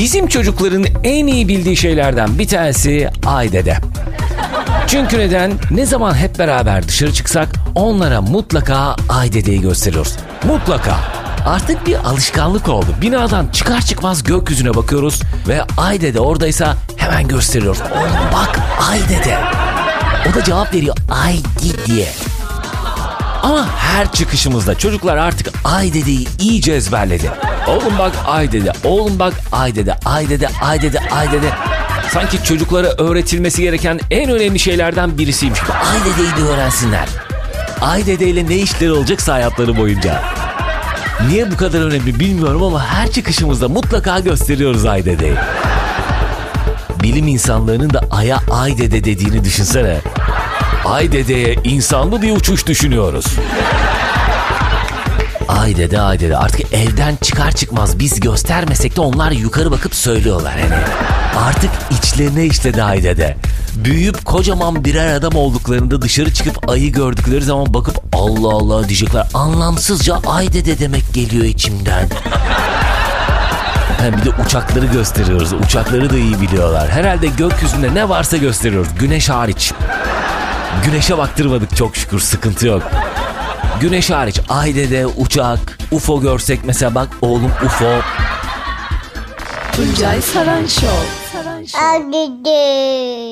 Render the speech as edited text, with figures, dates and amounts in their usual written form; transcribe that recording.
Bizim çocukların en iyi bildiği şeylerden bir tanesi ay dede. Çünkü neden? Ne zaman hep beraber dışarı çıksak onlara mutlaka ay dedeyi gösteriyoruz. Mutlaka. Artık bir alışkanlık oldu. Binadan çıkar çıkmaz gökyüzüne bakıyoruz ve ay dede oradaysa hemen gösteriyoruz. Oğlum bak ay dede. O da cevap veriyor ay diye. Ama her çıkışımızda çocuklar artık ay dedeyi iyice ezberledi. Oğlum bak ay dede, oğlum bak ay dede, ay dede, ay dede, ay dede. Sanki çocuklara öğretilmesi gereken en önemli şeylerden birisiymiş gibi. Ay dedeyi de öğrensinler. Ay dedeyle ne işleri olacaksa hayatları boyunca. Niye bu kadar önemli bilmiyorum ama her çıkışımızda mutlaka gösteriyoruz ay dedeyi. Bilim insanlarının da aya ay dede dediğini düşünsene. Ay dedeye insanlı bir uçuş düşünüyoruz. Ay dede, ay dede. Artık evden çıkar çıkmaz biz göstermesek de onlar yukarı bakıp söylüyorlar hani. Artık içlerine işledi ay dede. Büyüyüp kocaman birer adam olduklarında dışarı çıkıp ayı gördükleri zaman bakıp Allah Allah diyecekler. Anlamsızca ay dede demek geliyor içimden. Bir de uçakları gösteriyoruz. Uçakları da iyi biliyorlar. Herhalde gökyüzünde ne varsa gösteriyoruz. Güneş hariç. Güneşe baktırmadık çok şükür, sıkıntı yok. Güneş hariç ay dede, uçak, UFO görsek mesela bak oğlum UFO. Tuncay Saran Show. Ay dede.